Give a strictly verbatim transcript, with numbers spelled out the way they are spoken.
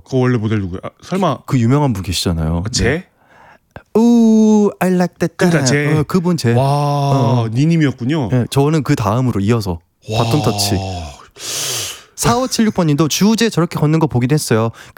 그 원래 모델 누구야? 아, 설마 그 유명한 분 계시잖아요. 제? 네. 우 I like that. 그러니까 제. 어, 그분 제. 와, 어. 니님이었군요. 네, 저는 그 다음으로 이어서 와. 바톤 터치. 사오칠육 번님도 주우재 저렇게 걷는 거 보긴 했어요.